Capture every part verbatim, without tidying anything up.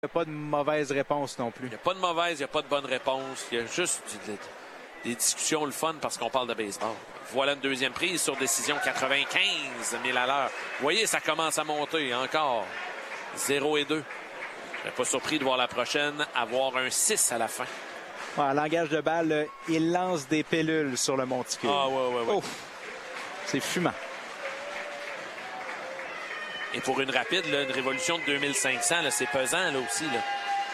Il n'y a pas de mauvaise réponse non plus. Il n'y a pas de mauvaise, il n'y a pas de bonne réponse. Il y a juste du, des discussions le fun parce qu'on parle de baseball. Voilà une deuxième prise sur décision, quatre-vingt-quinze mille à l'heure. Vous voyez, ça commence à monter encore. zéro et deux. Je ne serais pas surpris de voir la prochaine avoir un six à la fin. Ouais, en langage de balle, il lance des pilules sur le monticule. Ah ouais, ouais, ouais. Oh, c'est fumant. Et pour une rapide, là, une révolution de deux mille cinq cents, c'est pesant là aussi. Là,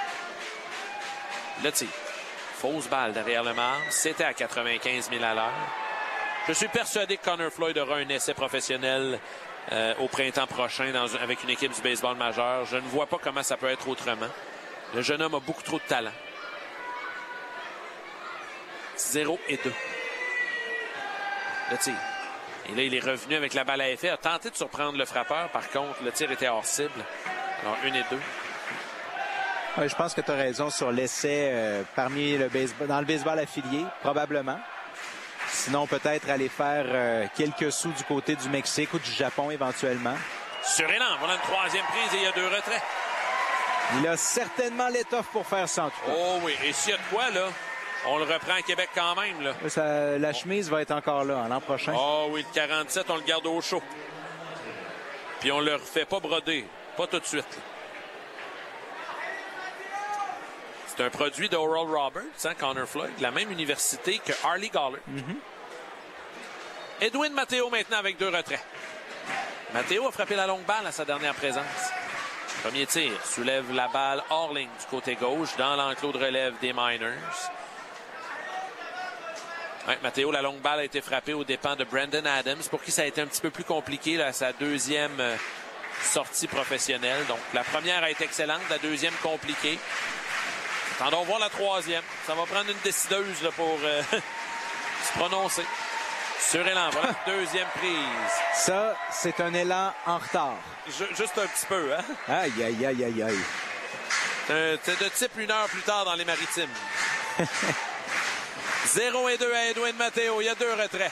là tu sais, fausse balle derrière le marbre. C'était à quatre-vingt-quinze mille à l'heure. Je suis persuadé que Connor Floyd aura un essai professionnel euh, au printemps prochain dans, avec une équipe du baseball majeur. Je ne vois pas comment ça peut être autrement. Le jeune homme a beaucoup trop de talent. zéro et deux. Le tir. Et là, il est revenu avec la balle à effet. A tenté de surprendre le frappeur. Par contre, le tir était hors cible. Alors, un et deux. Oui, je pense que tu as raison sur l'essai euh, parmi le baseball, dans le baseball affilié, probablement. Sinon, peut-être aller faire euh, quelques sous du côté du Mexique ou du Japon éventuellement. Suriname, voilà une troisième prise et il y a deux retraits. Il a certainement l'étoffe pour faire ça en tout cas. Oh oui, et s'il y a de quoi, là, on le reprend à Québec quand même. Là. Ça, la chemise va être encore là hein, l'an prochain. Oh oui, le quarante-sept, on le garde au chaud. Puis on le refait pas broder. Pas tout de suite. Là. C'est un produit d'Oral Roberts, hein, Connor Floyd, de la même université que Harley Goller. Mm-hmm. Edwin Mateo maintenant avec deux retraits. Mateo a frappé la longue balle à sa dernière présence. Premier tir, soulève la balle hors ligne du côté gauche dans l'enclos de relève des Miners. Ouais, Mateo, la longue balle a été frappée aux dépens de Brandon Adams, pour qui ça a été un petit peu plus compliqué là, sa deuxième euh, sortie professionnelle. Donc la première a été excellente, la deuxième compliquée. Attendons voir la troisième. Ça va prendre une décideuse là, pour euh, se prononcer. Sur élan, voilà une deuxième prise. Ça, c'est un élan en retard. Je, juste un petit peu, hein? Aïe, aïe, aïe, aïe, aïe. C'est de type une heure plus tard dans les Maritimes. zéro et deux à Edwin Mateo. Il y a deux retraits.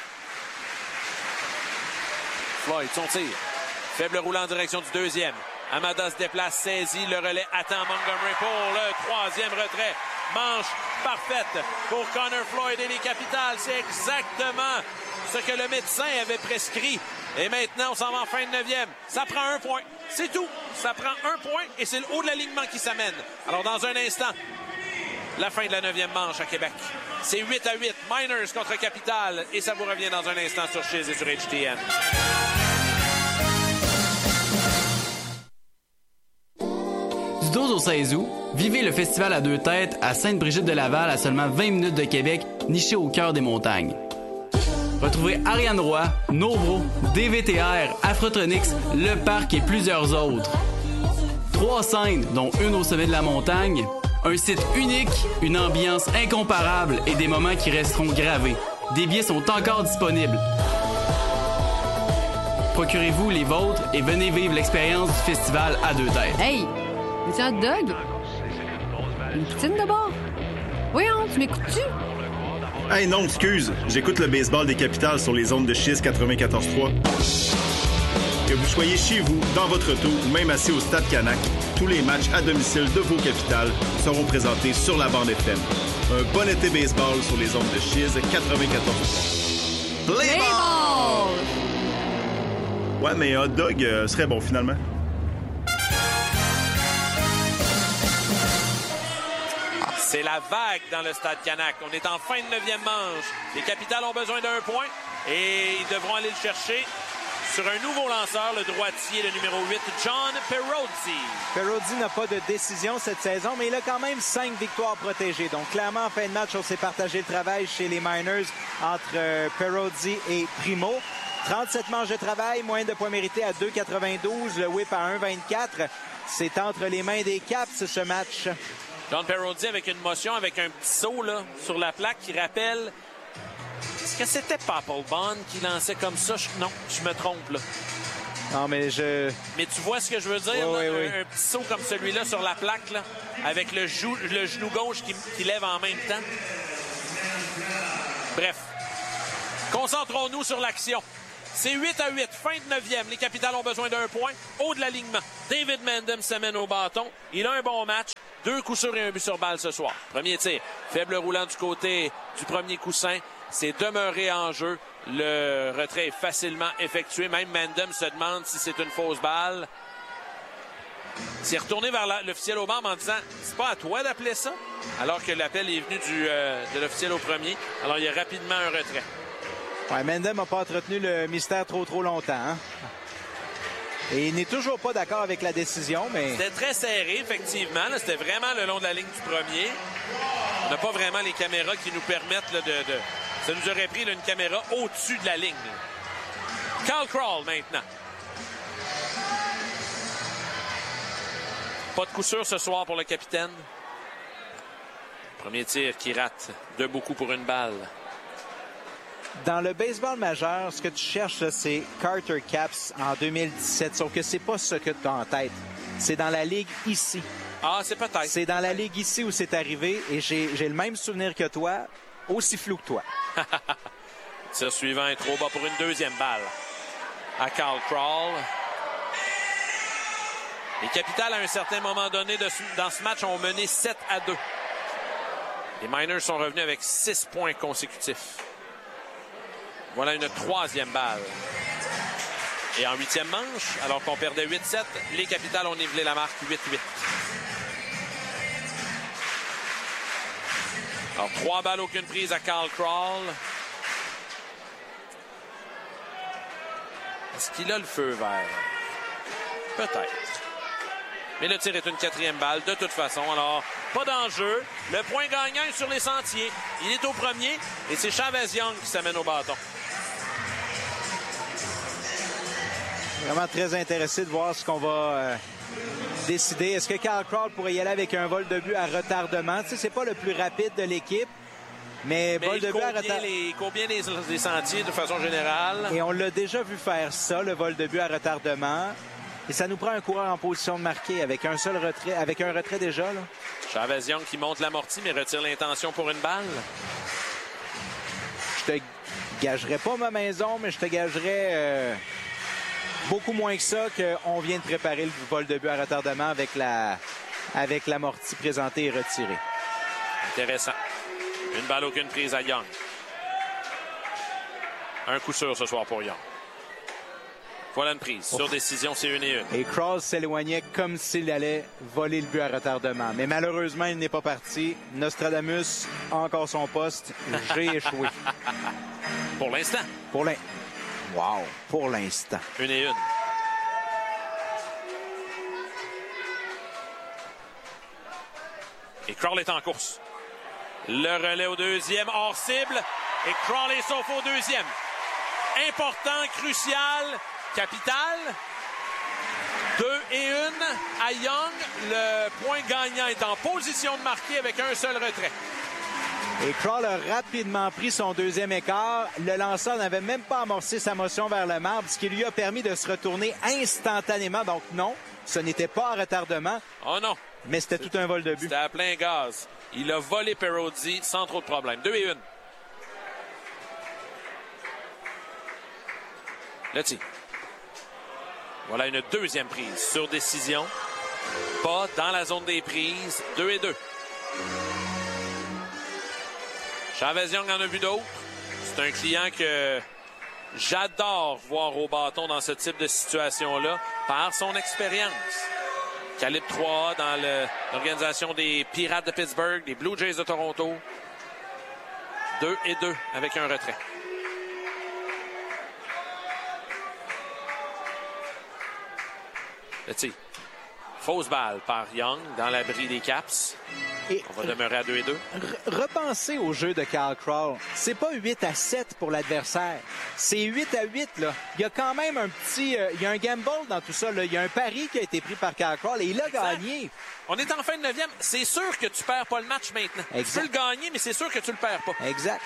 Floyd, son tir. Faible roulant en direction du deuxième. Amada se déplace, saisit, le relais attend Montgomery pour le troisième retrait. Manche parfaite pour Connor Floyd et les Capitals. C'est exactement ce que le médecin avait prescrit. Et maintenant, on s'en va en fin de neuvième. Ça prend un point. C'est tout. Ça prend un point et c'est le haut de l'alignement qui s'amène. Alors, dans un instant, la fin de la neuvième manche à Québec. C'est huit à huit. Miners contre Capital. Et ça vous revient dans un instant sur Chiz et sur H T N. Du douze au seize août, vivez le festival à deux têtes à Sainte-Brigitte-de-Laval à seulement vingt minutes de Québec, niché au cœur des montagnes. Retrouvez Ariane Roy, Nobro, D V T R, Afrotronics, Le Parc et plusieurs autres. Trois scènes, dont une au sommet de la montagne, un site unique, une ambiance incomparable et des moments qui resteront gravés. Des billets sont encore disponibles. Procurez-vous les vôtres et venez vivre l'expérience du festival à deux têtes. Hey! Veux-tu un hot dog? Une poutine d'abord? Voyons, tu m'écoutes-tu? Hey non, excuse, j'écoute le baseball des Capitals sur les ondes de Chiz quatre-vingt-quatorze trois. Que vous soyez chez vous, dans votre auto ou même assis au Stade Canac, tous les matchs à domicile de vos Capitals seront présentés sur la bande F M. Un bon été baseball sur les ondes de Chiz quatre-vingt-quatorze trois. Play ball! Ouais, mais un hot dog euh, serait bon finalement. C'est la vague dans le Stade Canac. On est en fin de neuvième manche. Les Capitals ont besoin d'un point et ils devront aller le chercher sur un nouveau lanceur, le droitier, le numéro huit, John Perozzi. Perozzi n'a pas de décision cette saison, mais il a quand même cinq victoires protégées. Donc clairement, en fin de match, on s'est partagé le travail chez les Miners entre euh, Perozzi et Primo. trente-sept manches de travail, moyenne de points mérités à deux virgule quatre-vingt-douze, le whip à un virgule vingt-quatre. C'est entre les mains des Caps, ce match. John Perozzi avec une motion, avec un petit saut là, sur la plaque qui rappelle... Est-ce que c'était Papelbon qui lançait comme ça? Je... Non, je me trompe, là. Non, mais je... Mais tu vois ce que je veux dire? Oui, là? oui, oui. Un, un petit saut comme celui-là sur la plaque, là, avec le, jou... le genou gauche qui... qui lève en même temps. Bref. Concentrons-nous sur l'action. C'est huit à huit, fin de neuvième. Les Capitals ont besoin d'un point. Haut de l'alignement. David Mandem s'amène au bâton. Il a un bon match. Deux coups sûrs et un but sur balle ce soir. Premier tir. Faible roulant du côté du premier coussin. C'est demeuré en jeu. Le retrait est facilement effectué. Même Mandem se demande si c'est une fausse balle. Il s'est retourné vers l'officiel au banc en disant « C'est pas à toi d'appeler ça? » Alors que l'appel est venu du, euh, de l'officiel au premier. Alors, il y a rapidement un retrait. Ouais, Mandem n'a pas entretenu le mystère trop trop longtemps. Hein? Et il n'est toujours pas d'accord avec la décision, mais... C'était très serré, effectivement. Là, c'était vraiment le long de la ligne du premier. On n'a pas vraiment les caméras qui nous permettent là, de, de... Ça nous aurait pris là, une caméra au-dessus de la ligne. Carl Crawl, maintenant. Pas de coup sûr ce soir pour le capitaine. Premier tir qui rate de beaucoup pour une balle. Dans le baseball majeur, ce que tu cherches, c'est Carter Caps en deux mille dix-sept. Sauf que c'est pas ce que tu as en tête. C'est dans la ligue ici. Ah, c'est peut-être. C'est dans la ligue ici où c'est arrivé. Et j'ai, j'ai le même souvenir que toi, aussi flou que toi. Tir suivant est trop bas pour une deuxième balle. À Carl Crawl. Les Capitals, à un certain moment donné de, dans ce match, ont mené sept à deux. Les Miners sont revenus avec six points consécutifs. Voilà une troisième balle. Et en huitième manche, alors qu'on perdait huit sept, les Capitals ont nivelé la marque huit huit. Alors, trois balles, aucune prise à Carl Crawl. Est-ce qu'il a le feu vert? Peut-être. Mais le tir est une quatrième balle, de toute façon. Alors, pas d'enjeu. Le point gagnant est sur les sentiers. Il est au premier et c'est Chavez Young qui s'amène au bâton. Vraiment très intéressé de voir ce qu'on va euh, décider. Est-ce que Carl Crawl pourrait y aller avec un vol de but à retardement? Tu sais, c'est pas le plus rapide de l'équipe, mais, mais vol de but à retardement. Il court bien les, les sentiers de façon générale. Et on l'a déjà vu faire ça, le vol de but à retardement. Et ça nous prend un coureur en position de marquer avec un seul retrait, avec un retrait déjà. Là. Chavez Young qui monte l'amorti, mais retire l'intention pour une balle. Je te gagerais pas ma maison, mais je te gagerais euh, beaucoup moins que ça qu'on vient de préparer le vol de but à retardement avec la avec l'amorti présenté et retiré. Intéressant. Une balle, aucune prise à Young. Un coup sûr ce soir pour Young. Voilà une prise. Sur décision, c'est une et une. Et Crawl s'éloignait comme s'il allait voler le but à retardement. Mais malheureusement, il n'est pas parti. Nostradamus a encore son poste. J'ai échoué. Pour l'instant. Pour l'in... Wow. Pour l'instant. Une et une. Et Crawl est en course. Le relais au deuxième, hors cible. Et Crawl est sauf au deuxième. Important, crucial. Capital, deux et une à Young. Le point gagnant est en position de marquer avec un seul retrait. Et Crawl a rapidement pris son deuxième écart. Le lanceur n'avait même pas amorcé sa motion vers le marbre, ce qui lui a permis de se retourner instantanément. Donc non, ce n'était pas en retardement. Oh non. Mais c'était tout un vol de but. C'était à plein gaz. Il a volé Perozzi sans trop de problème. Deux et une. Le tir. Voilà une deuxième prise sur décision. Pas dans la zone des prises. Deux et deux. Chavez Young en a vu d'autres. C'est un client que j'adore voir au bâton dans ce type de situation-là par son expérience. Calibre trois A dans le, l'organisation des Pirates de Pittsburgh, des Blue Jays de Toronto. Deux et deux avec un retrait. Le tir. Fausse balle par Young dans l'abri des Caps. Et on va demeurer à deux et deux. Repensez au jeu de Carl Crawl. C'est pas huit à sept pour l'adversaire. C'est huit à huit, là. Il y a quand même un petit... Euh, il y a un gamble dans tout ça, là. Il y a un pari qui a été pris par Carl Crawl et il a exact. Gagné. On est en fin de neuvième. C'est sûr que tu perds pas le match maintenant. Exact. Tu peux le gagner, mais c'est sûr que tu le perds pas. Exact.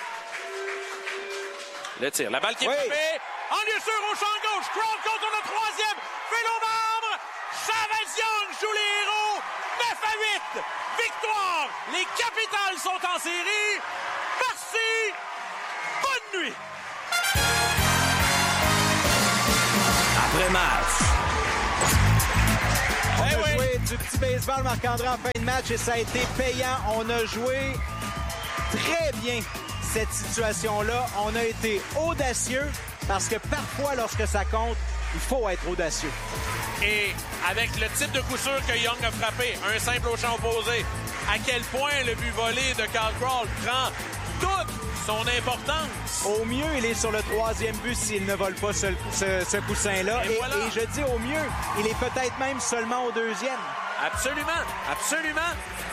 Le tir. La balle qui est oui. frappée. En lieu sûr au champ gauche. Crawl contre le troisième. Fait au marbre. Chavez Young joue les héros. neuf à huit. Victoire. Les Capitals sont en série. Merci. Bonne nuit. du petit baseball, Marc-André, en fin de match, et ça a été payant. On a joué très bien cette situation-là. On a été audacieux parce que parfois, lorsque ça compte, il faut être audacieux. Et avec le type de coup sûr que Young a frappé, un simple au champ opposé, à quel point le but volé de Carl Crawl prend toute son importance. Au mieux, il est sur le troisième but s'il ne vole pas ce, ce, ce coussin-là. Et, et, voilà. et je dis au mieux, il est peut-être même seulement au deuxième. Absolument, absolument.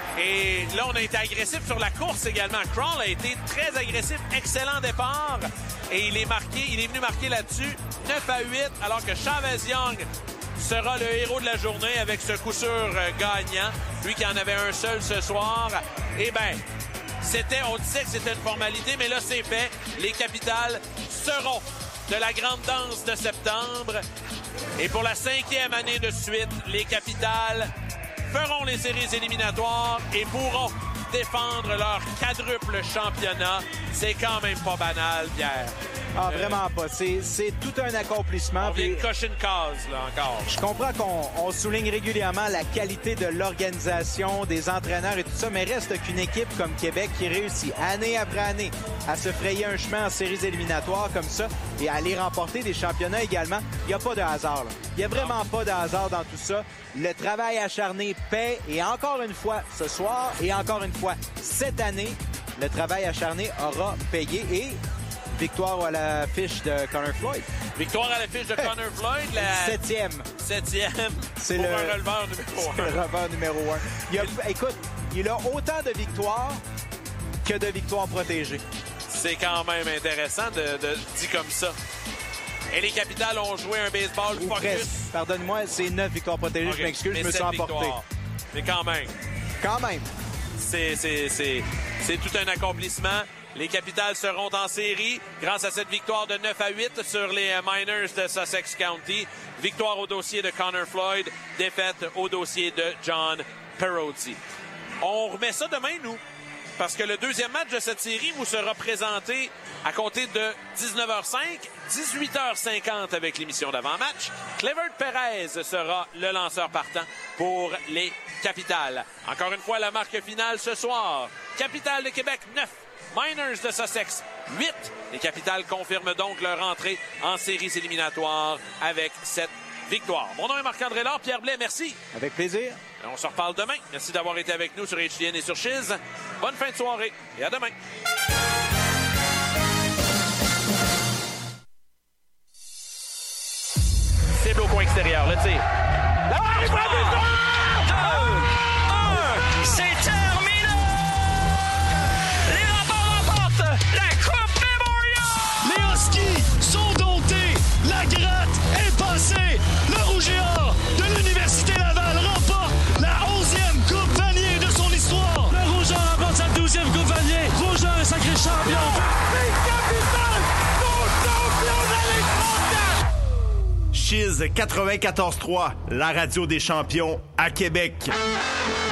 Et là, on a été agressif sur la course également. Crawl a été très agressif, excellent départ. Et il est marqué, il est venu marquer là-dessus neuf à huit, alors que Chavez Young sera le héros de la journée avec ce coup sûr euh, gagnant. Lui qui en avait un seul ce soir. Eh bien, c'était, on disait que c'était une formalité, mais là, c'est fait. Les Capitals seront de la grande danse de septembre. Et pour la cinquième année de suite, les Capitals feront les séries éliminatoires et pourront défendre leur quadruple championnat. C'est quand même pas banal, Pierre. Ah, vraiment pas. C'est, c'est tout un accomplissement. On vient de Puis, cocher une case, là, encore. je comprends qu'on on souligne régulièrement la qualité de l'organisation, des entraîneurs et tout ça, mais reste qu'une équipe comme Québec qui réussit année après année à se frayer un chemin en séries éliminatoires comme ça et à aller remporter des championnats également. Il n'y a pas de hasard, là. Il n'y a vraiment pas de hasard dans tout ça. Le travail acharné paie et encore une fois ce soir et encore une fois cette année, le travail acharné aura payé et victoire à la fiche de Connor Floyd. Victoire à la fiche de Connor Floyd. La Septième. septième. C'est pour le un releveur numéro c'est un. le releveur numéro un. Il a, écoute, il a autant de victoires que de victoires protégées. C'est quand même intéressant de, de dit comme ça. Et les Capitals ont joué un baseball Ou focus. presque. Pardonne-moi, c'est neuf victoires protégées. Okay. Je m'excuse, Mais je me suis sept emporté. victoires. Mais quand même, Quand même. c'est, c'est, c'est, c'est tout un accomplissement. Les Capitals seront en série grâce à cette victoire de neuf à huit sur les Miners de Sussex County. Victoire au dossier de Connor Floyd, défaite au dossier de John Perozzi. On remet ça demain, nous, parce que le deuxième match de cette série vous sera présenté à compter de dix-neuf heures cinq, dix-huit heures cinquante avec l'émission d'avant-match. Clevert Perez sera le lanceur partant pour les Capitals. Encore une fois, la marque finale ce soir. Capitals de Québec neuf. Miners de Sussex, huit. Les Capitals confirment donc leur entrée en séries éliminatoires avec cette victoire. Mon nom est Marc-André Lard. Pierre Blais, merci. Avec plaisir. On se reparle demain. Merci d'avoir été avec nous sur H T N et sur Chiz. Bonne fin de soirée et à demain. Cible au coin extérieur, le tir. C'est terminé! Les Remparts remportent la Coupe Memorial! Les Huskies sont domptés. La gratte est passée. Le Rouge et Or de l'Université Laval remporte la onzième Coupe Vanier de son histoire. Le Rouge et Or remporte sa douzième Coupe Vanier. Rouge et Or est sacré champion. Les Capitals sont champions de la Ligue mondiale! Chiz quatre-vingt-quatorze trois, la radio des champions à Québec.